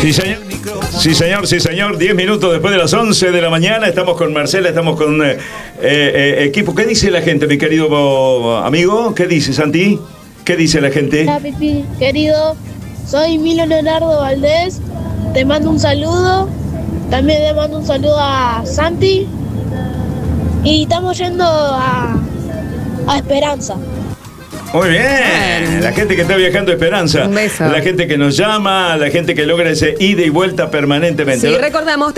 Sí, señor. Sí, señor, sí, señor. 10 minutos después de las 11 de la mañana. Estamos con Marcela, estamos con equipo. ¿Qué dice la gente, mi querido amigo? ¿Qué dice, Santi? ¿Qué dice la gente? Hola, Pipi, querido. Soy Milo Leonardo Valdés. Te mando un saludo. También le mando un saludo a Santi. Y estamos yendo a Esperanza. Muy bien, la gente que está viajando a Esperanza, Un beso. la gente que nos llama, la gente que logra ese ida y vuelta permanentemente. Sí, recordamos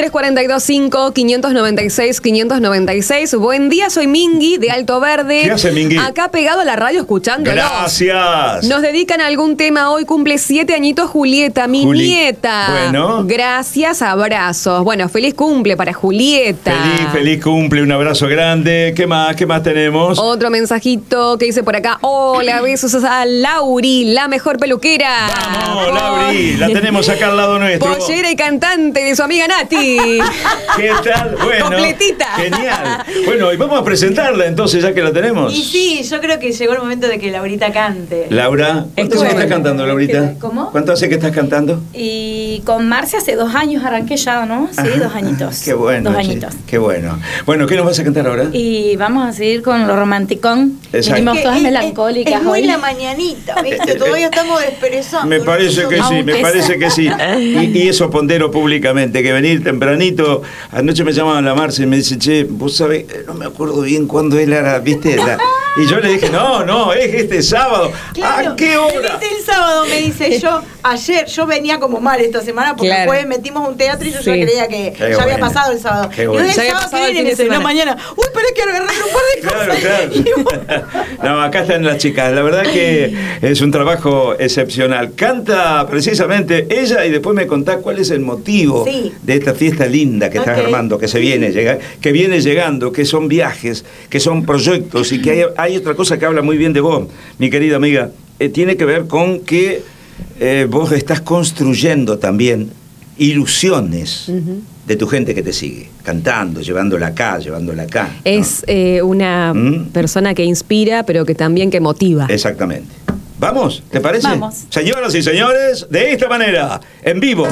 342-5-596-596. Buen día, soy Mingui de Alto Verde. ¿Qué hace, Mingui? Acá pegado a la radio escuchándolos. Gracias. Nos dedican a algún tema hoy, cumple 7 añitos Julieta, mi nieta. Bueno. Gracias, abrazos. Bueno, feliz cumple para Julieta. Feliz cumple, un abrazo grande. ¿Qué más tenemos? Otro mensajito que dice por acá. Hola, besos a Lauri, la mejor peluquera. Vamos, Lauri, la tenemos acá al lado nuestro. Pollera y cantante de su amiga Nati. ¿Qué tal? Bueno, Completita. Genial. Bueno, y vamos a presentarla entonces, ya que la tenemos. Y sí, yo creo que llegó el momento de que Laurita cante. Laura, ¿cuánto hace que estás cantando, Laurita? ¿Cómo? ¿Cuánto hace que estás cantando? Y con Marcia hace 2 años arranqué ya, ¿no? Sí, Ajá. 2 añitos. Qué bueno. 2 che, añitos. Qué bueno. Bueno, ¿qué nos vas a cantar ahora? Y vamos a seguir con lo romanticón. Exacto. Venimos todas Es melancólicas muy hoy. la mañanita, ¿viste? Todavía estamos desperezando. Me parece que sí, Aunque me parece sea. que sí. Y eso pondero públicamente, que venir tempranito. Anoche me llamaban la Marcia y me dice, che, vos sabés, no me acuerdo bien cuándo él era, ¿viste? Y yo le dije, no, es este sábado. Claro, ¿A qué hora? viniste el sábado, me dice yo. Ayer, yo venía como mal esta semana porque Claro. el jueves metimos un teatro y yo Sí. ya creía que Qué ya había bueno. pasado el sábado. Qué Y bueno. no es Ya el había sábado pasado que el viene, fin de me dice, no, semana. mañana. Uy, pero quiero agarrar un par de cosas. Claro. Y bueno, No, acá están las chicas. La verdad que es un trabajo excepcional. Canta precisamente ella y después me contás cuál es el motivo Sí. de esta fiesta linda que estás Ok. armando, que viene llegando, que son viajes, que son proyectos y que hay otra cosa que habla muy bien de vos, mi querida amiga. Tiene que ver con que vos estás construyendo también ilusiones de tu gente que te sigue, cantando, llevándola acá, ¿no? Es una persona que inspira, pero que también que motiva. Exactamente. ¿Vamos? ¿Te parece? Vamos. Señoras y señores, de esta manera, en vivo.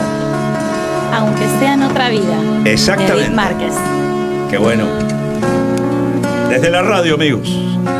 Aunque sea en otra vida. Exactamente. Edith Márquez. Qué bueno. Desde la radio, amigos.